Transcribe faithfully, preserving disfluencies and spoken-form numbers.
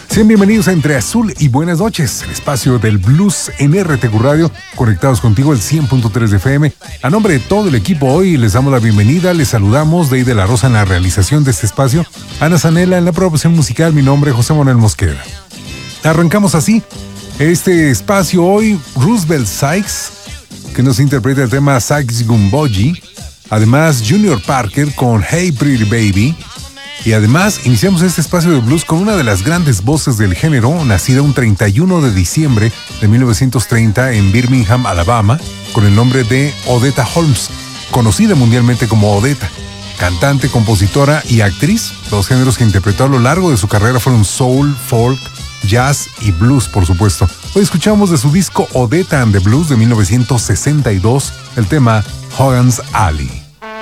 Sean bienvenidos a Entre Azul y Buenas Noches, el espacio del blues en R T Q Radio, conectados contigo el cien punto tres de F M. A nombre de todo el equipo hoy les damos la bienvenida, les saludamos, Dey de la Rosa en la realización de este espacio, Ana Zanella en la producción musical, mi nombre es José Manuel Mosqueda. Arrancamos así este espacio hoy, Roosevelt Sykes, que nos interpreta el tema Sykes Gumboji, además Junior Parker con Hey Pretty Baby. Y además iniciamos este espacio de blues con una de las grandes voces del género, nacida un treinta y uno de diciembre de mil novecientos treinta en Birmingham, Alabama, con el nombre de Odetta Holmes, conocida mundialmente como Odetta. Cantante, compositora y actriz, los géneros que interpretó a lo largo de su carrera fueron soul, folk, jazz y blues, por supuesto. Hoy escuchamos de su disco Odetta and the Blues de mil novecientos sesenta y dos el tema Hogan's Alley.